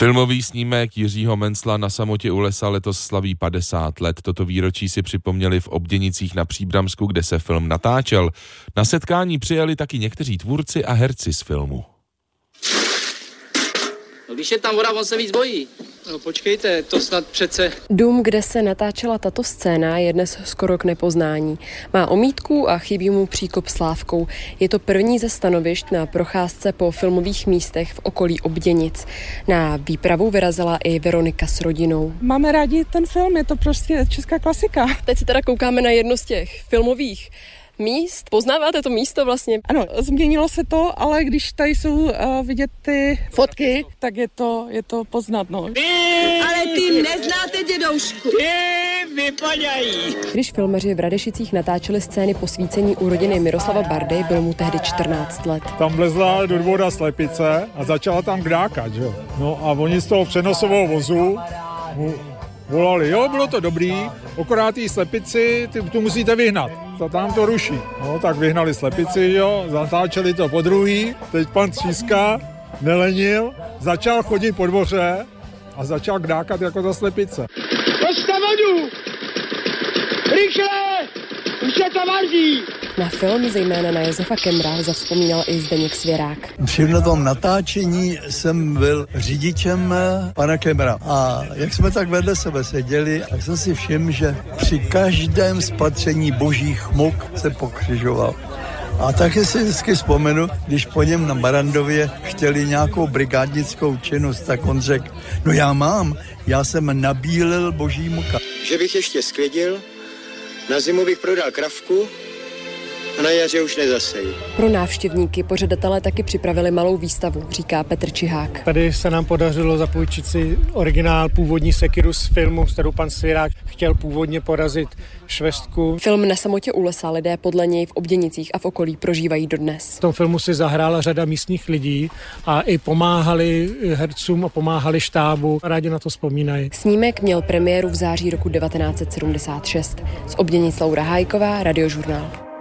Filmový snímek Jiřího Mencla Na samotě u lesa letos slaví 50 let. Toto výročí si připomněli v Obděnicích na Příbramsku, kde se film natáčel. Na setkání přijeli taky někteří tvůrci a herci z filmu. No, když je tam voda, on se víc bojí. No počkejte, to snad přece... Dům, kde se natáčela tato scéna, je dnes skoro k nepoznání. Má omítku a chybí mu příkop s lávkou. Je to první ze stanovišť na procházce po filmových místech v okolí Obděnic. Na výpravu vyrazila i Veronika s rodinou. Máme rádi ten film, je to prostě česká klasika. Teď se teda koukáme na jedno z těch filmových míst. Poznáváte to místo vlastně? Ano, změnilo se to, ale když tady jsou vidět ty fotky, tak je to poznat, no. Ale ty neznáte dědoušku. Vypadají. Když filmaři v Radešicích natáčeli scény posvícení u rodiny Miroslava Bardy, byl mu tehdy 14 let. Tam vlezla do dvora slepice a začala tam kdákat, že? No a oni z toho přenosového vozu volali, jo, bylo to dobrý, akorát tý slepici, tu musíte vyhnat, tam to ruší. No, tak vyhnali slepici, jo, zatáčeli to podruhý, teď pan Tříska nelenil, začal chodit po dvoře a začal kdákat jako ta slepice. Posta vodu! Rychle! Už se to vaří! Na film, zejména na Josefa Kemra, zavzpomínal i Zdeněk Svěrák. Při tom natáčení jsem byl řidičem pana Kemra a jak jsme tak vedle sebe seděli, tak jsem si všiml, že při každém spatření božích muk se pokřižoval. A taky si vždycky vzpomenu, když po něm na Barandově chtěli nějakou brigádnickou činnost, tak on řekl, no já jsem nabílil boží muka. Že bych ještě sklidil, na zimu bych prodal kravku a na jaře už nezasejí. Pro návštěvníky pořadatelé taky připravili malou výstavu, říká Petr Čihák. Tady se nám podařilo zapůjčit si originál původní sekiru z filmu, kterou pan Svěrák chtěl původně porazit švestku. Film Na samotě u lesa lidé podle něj v Obděnicích a v okolí prožívají dodnes. V tom filmu si zahrála řada místních lidí a i pomáhali hercům a pomáhali štábu. Rádi na to vzpomínají. Snímek měl premiéru v září roku 1976. Z Obděnic Laura Hájková, Radiožurnál.